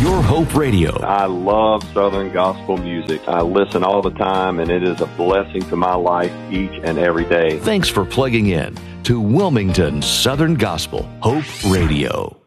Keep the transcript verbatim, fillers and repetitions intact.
Your Hope Radio. I love Southern gospel music. I listen all the time, and it is a blessing to my life each and every day. Thanks for plugging in to Wilmington Southern Gospel Hope Radio.